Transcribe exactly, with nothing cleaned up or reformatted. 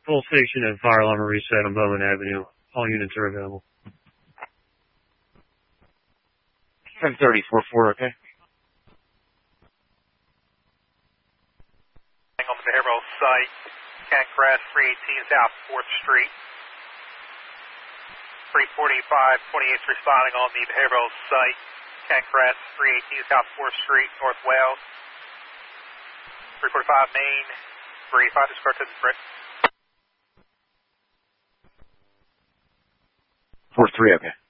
Full station and fire alarm reset on Bowman Avenue. All units are available. ten thirty, four four, okay? On the behavioral site, Cancrest, three eighteen South fourth Street. three forty-five, twenty-eighth responding on the behavioral site, Cancrest, three eighteen South fourth Street, North Wales. three forty-five Main, three eighty-five to square to the bridge. four three, okay.